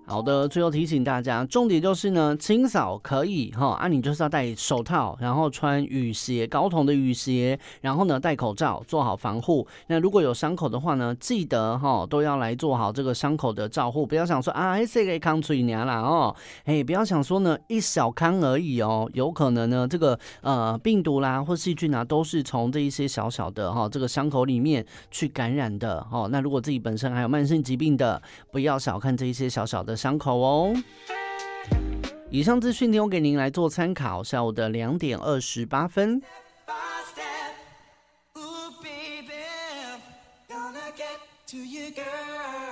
好的，最后提醒大家，重点就是呢，清扫可以你就是要戴手套，然后穿雨鞋，高筒的雨鞋，然后呢戴口罩，做好防护。那如果有伤口的话呢，记得都要来做好这个伤口的照护，不要想说这个康嘴娘啦不要想说呢一小康而已有可能呢这个病毒啦或细菌啊都是从这一些小小的这个伤口里面去感染的那如果自己本身还有慢性疾病的，不要小看这一些小小的伤口哦。以上资讯提供给您来做参考。下午的2点28分。 Ooh, baby, gonna get to you, girl.